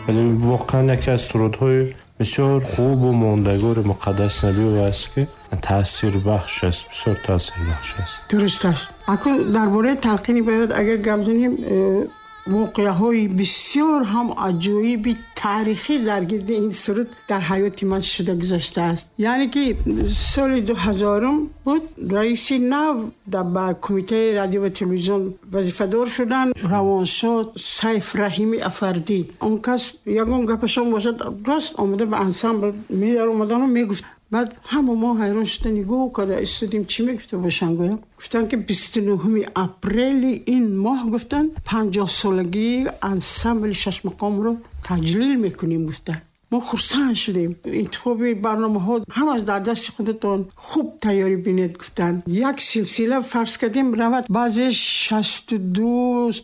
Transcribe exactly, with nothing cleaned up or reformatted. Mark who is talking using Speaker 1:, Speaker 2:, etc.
Speaker 1: ولی واقعا یکی از سرودهای بسیار خوب و ماندگار مقدس نبی است که تاثیر بخش است، بسیار تاثیر بخش است.
Speaker 2: درست است. اکنون درباره تلقین باید اگر گپ زنیم، واقعه های بسیار هم عجایبی تاریخی در گرد این سرود در حیات من شده گذاشته است. یعنی که سال دو هزارم بود، رئیس نو در کمیته رادیو و تلویزیون وظیفه دار شدن روانشاد سیف رحیمی افردی. اون کس یکون گپشون باشد راست آمده به انسامبل می در اومدن و می گفت. بعد همه ما حیران شدن نگاه کرده استودیم چی میگفته باشن. گویا گفتن که بیست و نهم اپریل این ماه گفتن پنجاه سالگی انسامبل شش مقام رو تجلیل میکنیم. گفتن ما خرسند شدیم. انتخاب برنامه ها هم از در دست خودتان خوب تیاری بینید. گفتن یک سلسله فرض کردیم روید بعضی شصت و دو